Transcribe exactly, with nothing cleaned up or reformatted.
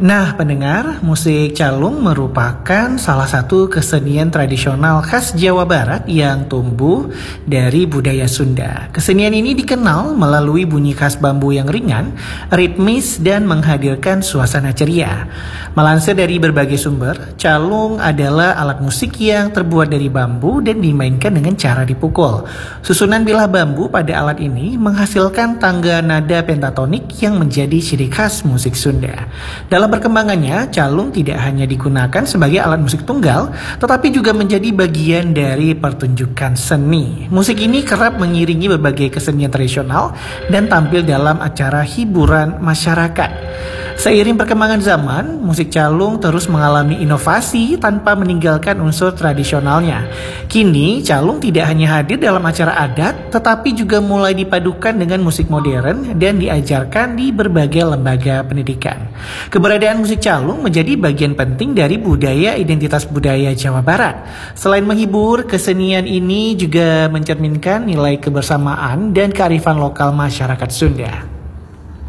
Nah, pendengar, musik calung merupakan salah satu kesenian tradisional khas Jawa Barat yang tumbuh dari budaya Sunda. Kesenian ini dikenal melalui bunyi khas bambu yang ringan, ritmis, dan menghadirkan suasana ceria. Melansir dari berbagai sumber, calung adalah alat musik yang terbuat dari bambu dan dimainkan dengan cara dipukul. Susunan bilah bambu pada alat ini menghasilkan tangga nada pentatonik yang menjadi ciri khas musik Sunda. Dalam perkembangannya, calung tidak hanya digunakan sebagai alat musik tunggal, tetapi juga menjadi bagian dari pertunjukan seni. Musik ini kerap mengiringi berbagai kesenian tradisional dan tampil dalam acara hiburan masyarakat. Seiring perkembangan zaman, musik calung terus mengalami inovasi tanpa meninggalkan unsur tradisionalnya. Kini, calung tidak hanya hadir dalam acara adat, tetapi juga mulai dipadukan dengan musik modern dan diajarkan di berbagai lembaga pendidikan. Keberadaan musik calung menjadi bagian penting dari budaya identitas budaya Jawa Barat. Selain menghibur, kesenian ini juga mencerminkan nilai kebersamaan dan kearifan lokal masyarakat Sunda.